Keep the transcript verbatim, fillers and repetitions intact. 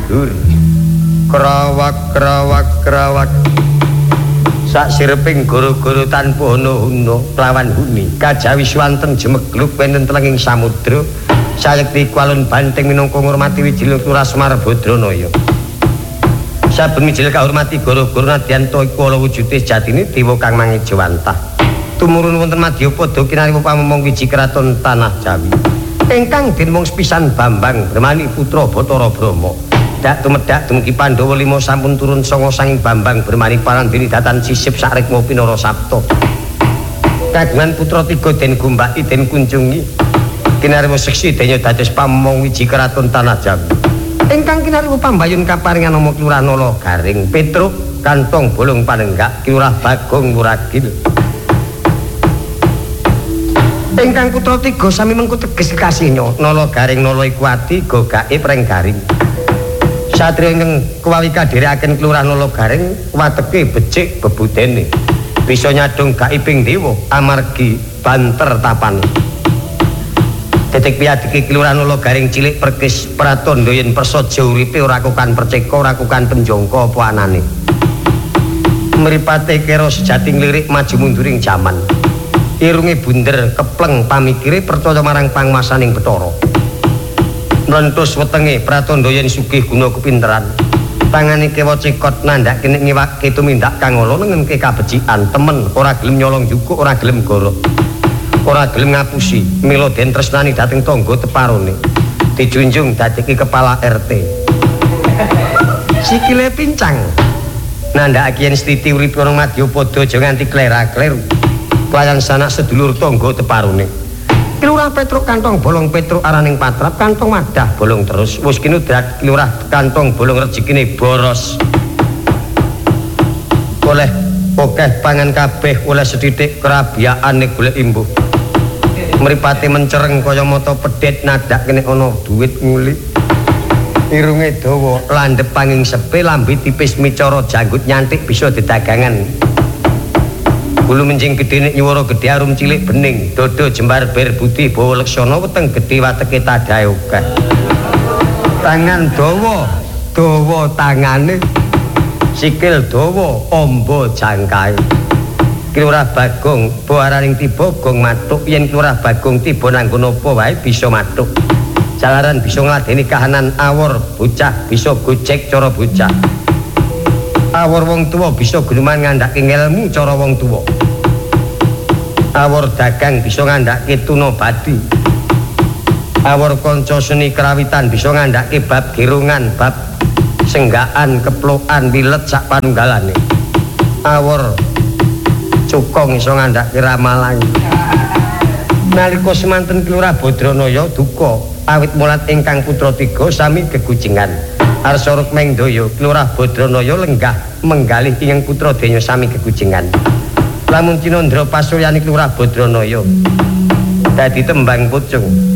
tandur krawak krawak krawak sak sireping goro-goro tanpa ono-ono lawan huni kajawi swanten jemegluk wonten telenging samudra sayekti kualun banteng minangka ngurmati wijil Lurah Semar Badranaya saben wijil kahormati goro-goro nadyanto iku ala wujude sejatine dewa kang mangejawantah tumurun wonten Madyapada kinarya pamomong wiji kraton tanah Jawi ingkang dinmong sepisan Bambang Brahmani putra Bathara Brahma dak tumedak dumugi Pandhawa lima sampun turun sanga sanging Bambang Brahmani parandini datan sisip sakrekma pinara sapta kagungan putra tiga den gombaki den kunjungi kinarya seksi denya dados pamomong wiji kraton tanah Jawi ingkang kinarya pambayun kaparingan nama Kelurahan Nala Garing Petruk kantong bolong panenggak Kelurah Bagong Muragil ingkang putra tiga sami mengku teges kasihnya Nala Garing Nala iku ati go gaib reng garing satriya ingkang kuwawi kadherekaken Kelurahan Nala Garing wateke becik bebudene bisa nyadong gaibing dewa amargi banter tapan detik piyadike Kelurahan Nala Garing cilik perkis pratandha yen prasaja uripe ora kukan perceka ora kukan penjangka apa anane mripate kira sejati nglirik maju munduring jaman irunge bunder kepleng pamikire percaya marang pangwasaning Bathara mlentus wetenge pratandha yen sugih guna kepinteran tangane kewa cekot nandhak kene ngiwake tumindak kang ala nengenke kabecikan temen ora gelem nyolong jukuk ora gelem goro ora gelem ngapusi mila den tresnani dhateng tangga teparone dijunjung dadeke kepala R T sikile pincang nandhakake yen stiti uripe ana Madyapada aja nganti klera-kleru pelayan sanak sedulur tangga teparune Kelurah Petruk kantong bolong Petruk araning patrap kantong madah bolong terus wis kinudrat Kelurah kantong bolong rezekine boros oleh akeh pangan kabeh oleh sedidik kerabiaane golek imbuh mripate mencereng kaya mata pedhet nadak kene ana duit nguli irunge dawa landhep panging sepe lambe tipis micara janggut nyantik bisa dedagangan bulu mencing gedhe nek nyuwara gedhe arum cilik bening dodo jembar ber budi bawa leksana weteng gedhe wateke tadahe akeh tangan dawa dawa tangane sikil dawa amba jangkae Kelurah Bagong boaraning tiba gong matuk yen Kelurah Bagong tiba nanggo napa wae bisa matuk jalaran bisa ngladeni kahanan awor bocah bisa gojek cara bocah awor wong tuwa bisa guneman ngandhake ngelmu cara wong tuwa awor dagang bisa ngandhake tuna badi awor kanca seni kerawitan bisa ngandhake bab gerungan bab senggaan keplokan wilet sak panunggalane awor cukong iso ngandhake ramalan nalika semanten Kelurah Badranaya duka awit mulat ingkang putra tiga sami gegujengan arsa rukmeng daya Kelurah Badranaya lenggah menggalih ingkang putra denya sami gegujengan lamun Cinandra pasuryani Kelurah Badranaya dadi tembang pucung